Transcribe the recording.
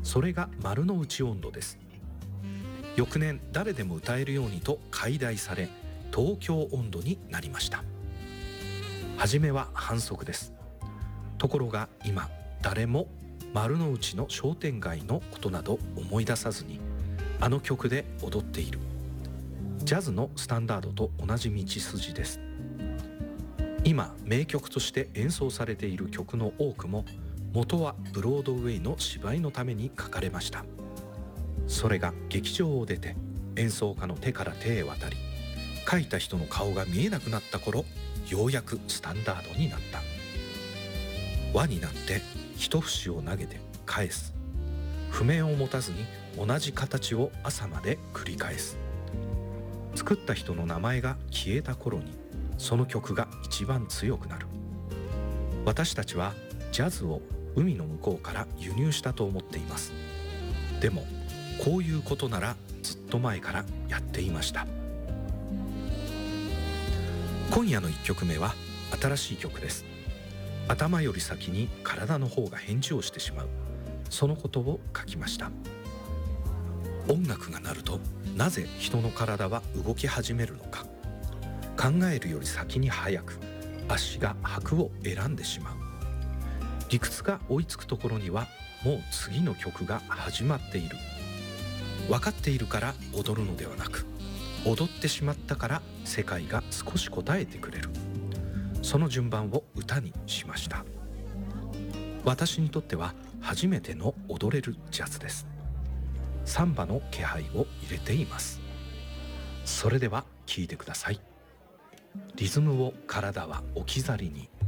それが丸の内音頭です。翌年誰でも歌えるようにと改題され、東京音頭になりました。はじめは反則です。ところが今誰も丸の内の商店街のことなど思い出さずに、あの曲で踊っている。ジャズのスタンダードと同じ道筋です。今名曲として演奏されている曲の多くも、元はブロードウェイの芝居のために書かれました。それが劇場を出て演奏家の手から手へ渡り、書いた人の顔が見えなくなった頃、ようやくスタンダードになった。輪になって一節を投げて返す。譜面を持たずに同じ形を朝まで繰り返す。作った人の名前が消えた頃に、その曲が一番強くなる。私たちはジャズを海の向こうから輸入したと思っています。でもこういうことならずっと前からやっていました。今夜の1曲目は新しい曲です。頭より先に体の方が返事をしてしまう、そのことを書きました。音楽が鳴るとなぜ人の体は動き始めるのか。考えるより先に早く足が拍を選んでしまう。理屈が追いつくところにはもう次の曲が始まっている。分かっているから踊るのではなく、踊ってしまったから世界が少し答えてくれる。その順番を歌にしました。私にとっては初めての踊れるジャズです。サンバの気配を入れています。それでは聴いてください。リズムを体は置き去りに。